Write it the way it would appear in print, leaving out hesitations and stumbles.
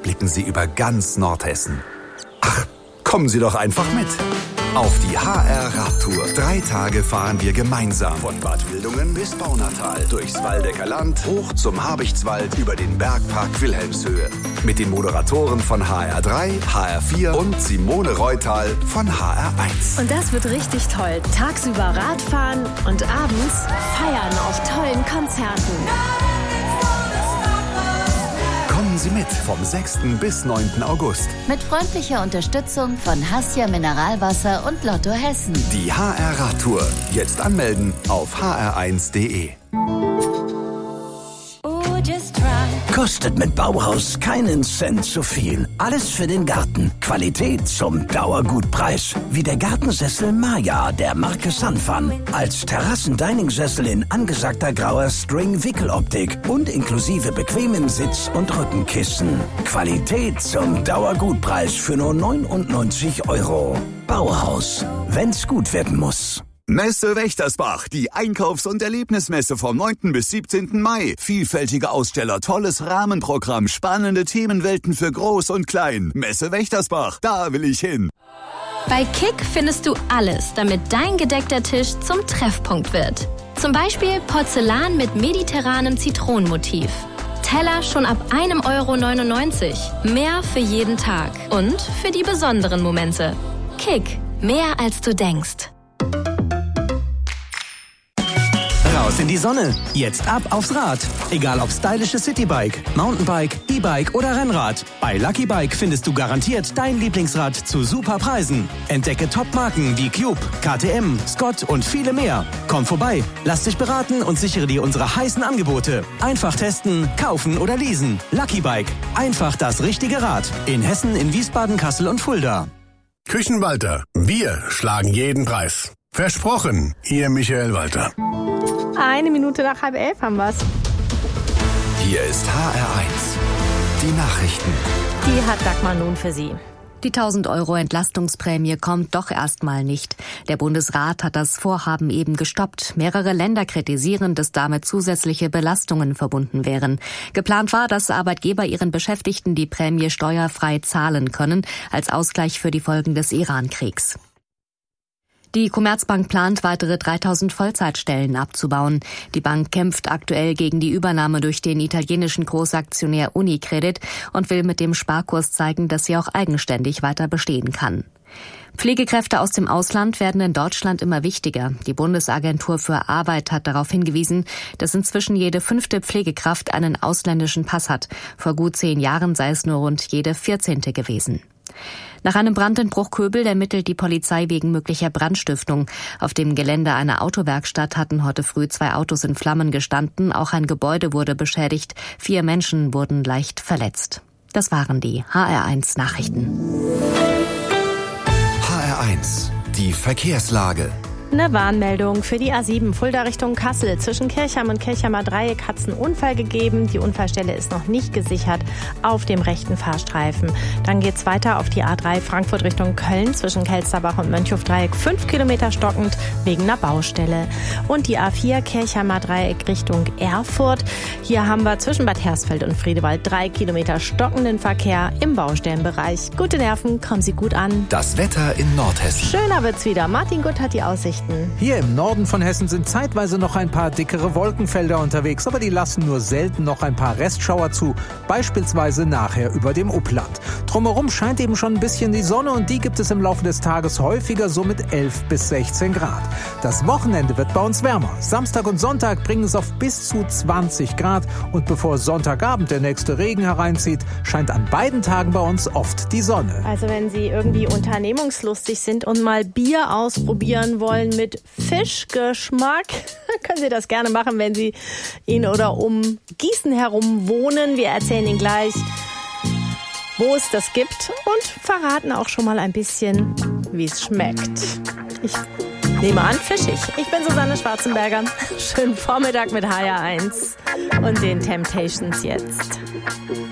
blicken Sie über ganz Nordhessen. Ach, kommen Sie doch einfach mit. Auf die HR-Radtour. 3 Tage fahren wir gemeinsam von Bad Wildungen bis Baunatal, durchs Waldecker Land, hoch zum Habichtswald, über den Bergpark Wilhelmshöhe. Mit den Moderatoren von HR3, HR4 und Simone Reutal von HR1. Und das wird richtig toll. Tagsüber Radfahren und abends feiern auf tollen Konzerten. Kommen Sie mit vom 6. bis 9. August. Mit freundlicher Unterstützung von Hassia Mineralwasser und Lotto Hessen. Die HR-Radtour. Jetzt anmelden auf hr1.de. Kostet mit Bauhaus keinen Cent zu viel. Alles für den Garten. Qualität zum Dauergutpreis. Wie der Gartensessel Maya der Marke Sanfan. Als Terrassen-Dining-Sessel in angesagter grauer String-Wickeloptik und inklusive bequemem Sitz- und Rückenkissen. Qualität zum Dauergutpreis für nur 99 €. Bauhaus. Wenn's gut werden muss. Messe Wächtersbach, die Einkaufs- und Erlebnismesse vom 9. bis 17. Mai. Vielfältige Aussteller, tolles Rahmenprogramm, spannende Themenwelten für Groß und Klein. Messe Wächtersbach, da will ich hin. Bei Kick findest du alles, damit dein gedeckter Tisch zum Treffpunkt wird. Zum Beispiel Porzellan mit mediterranem Zitronenmotiv. Teller schon ab 1,99 €. Mehr für jeden Tag und für die besonderen Momente. Kick, mehr als du denkst. Raus in die Sonne. Jetzt ab aufs Rad. Egal ob stylisches Citybike, Mountainbike, E-Bike oder Rennrad. Bei Lucky Bike findest du garantiert dein Lieblingsrad zu super Preisen. Entdecke Top-Marken wie Cube, KTM, Scott und viele mehr. Komm vorbei, lass dich beraten und sichere dir unsere heißen Angebote. Einfach testen, kaufen oder leasen. Lucky Bike. Einfach das richtige Rad. In Hessen, in Wiesbaden, Kassel und Fulda. Küchenwalter. Wir schlagen jeden Preis. Versprochen, Ihr Michael Walter. 1 Minute nach 10:30 haben wir's. Hier ist HR1. Die Nachrichten. Die hat Dagmar nun für Sie. Die 1.000 € Entlastungsprämie kommt doch erstmal nicht. Der Bundesrat hat das Vorhaben eben gestoppt. Mehrere Länder kritisieren, dass damit zusätzliche Belastungen verbunden wären. Geplant war, dass Arbeitgeber ihren Beschäftigten die Prämie steuerfrei zahlen können, als Ausgleich für die Folgen des Iran-Kriegs. Die Commerzbank plant, weitere 3.000 Vollzeitstellen abzubauen. Die Bank kämpft aktuell gegen die Übernahme durch den italienischen Großaktionär Unicredit und will mit dem Sparkurs zeigen, dass sie auch eigenständig weiter bestehen kann. Pflegekräfte aus dem Ausland werden in Deutschland immer wichtiger. Die Bundesagentur für Arbeit hat darauf hingewiesen, dass inzwischen jede 5. Pflegekraft einen ausländischen Pass hat. Vor gut 10 Jahren sei es nur rund jede 14. gewesen. Nach einem Brand in Bruchköbel ermittelt die Polizei wegen möglicher Brandstiftung. Auf dem Gelände einer Autowerkstatt hatten heute früh 2 Autos in Flammen gestanden. Auch ein Gebäude wurde beschädigt. 4 Menschen wurden leicht verletzt. Das waren die HR1 Nachrichten. HR1. Die Verkehrslage. Eine Warnmeldung für die A7 Fulda Richtung Kassel. Zwischen Kirchheim und Kirchheimer Dreieck hat es einen Unfall gegeben. Die Unfallstelle ist noch nicht gesichert auf dem rechten Fahrstreifen. Dann geht's weiter auf die A3 Frankfurt Richtung Köln. Zwischen Kelsterbach und Mönchhofdreieck 5 Kilometer stockend wegen einer Baustelle. Und die A4 Kirchheimer Dreieck Richtung Erfurt. Hier haben wir zwischen Bad Hersfeld und Friedewald 3 Kilometer stockenden Verkehr im Baustellenbereich. Gute Nerven, kommen Sie gut an. Das Wetter in Nordhessen. Schöner wird's wieder. Martin Gutt hat die Aussicht. Hier im Norden von Hessen sind zeitweise noch ein paar dickere Wolkenfelder unterwegs, aber die lassen nur selten noch ein paar Restschauer zu, beispielsweise nachher über dem Upland. Drumherum scheint eben schon ein bisschen die Sonne und die gibt es im Laufe des Tages häufiger, so mit 11 bis 16 Grad. Das Wochenende wird bei uns wärmer. Samstag und Sonntag bringen es auf bis zu 20 Grad und bevor Sonntagabend der nächste Regen hereinzieht, scheint an beiden Tagen bei uns oft die Sonne. Also wenn Sie irgendwie unternehmungslustig sind und mal Bier ausprobieren wollen mit Fischgeschmack, können Sie das gerne machen, wenn Sie in oder um Gießen herum wohnen. Wir erzählen Ihnen gleich, wo es das gibt und verraten auch schon mal ein bisschen, wie es schmeckt. Ich nehme an, fischig. Ich bin Susanne Schwarzenberger. Schönen Vormittag mit HR1 und den Temptations jetzt.